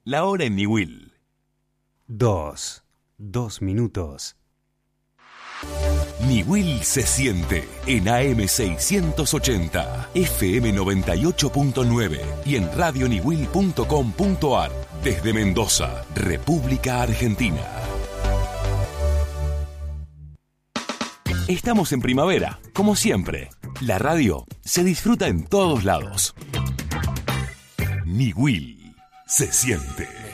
La hora en Niwil. 2 minutos. Niwil se siente en AM 680, FM 98.9 y en radioniwil.com.ar desde Mendoza, República Argentina. Estamos en primavera, como siempre. La radio se disfruta en todos lados. Niwil se siente.